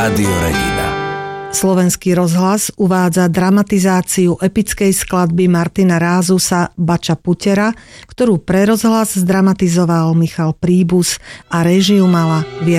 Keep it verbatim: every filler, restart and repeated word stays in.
Rádio Regina. Slovenský rozhlas uvádza dramatizáciu epickej skladby Martina Rázusa Bača Putera, ktorú pre rozhlas zdramatizoval Michal Príbus a réžiu mala